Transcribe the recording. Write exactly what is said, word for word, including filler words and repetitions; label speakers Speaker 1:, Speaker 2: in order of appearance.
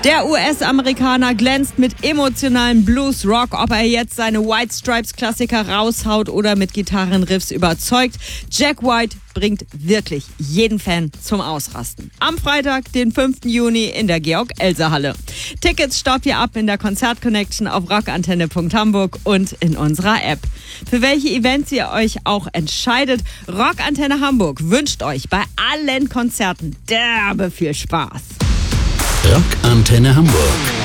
Speaker 1: Der U S-Amerikaner glänzt mit emotionalem Blues-Rock. Ob er jetzt seine White Stripes-Klassiker raushaut oder mit Gitarrenriffs überzeugt. Jack White bringt wirklich jeden Fan zum Ausrasten. Am Freitag, den fünften Juni in der Georg-Elser-Halle. Tickets staubt ihr ab in der Konzert-Connection auf rockantenne punkt hamburg und in unserer App. Für welche Events ihr euch auch entscheidet, Rockantenne Hamburg wünscht euch bei allen Konzerten derbe viel Spaß.
Speaker 2: Rockantenne Hamburg.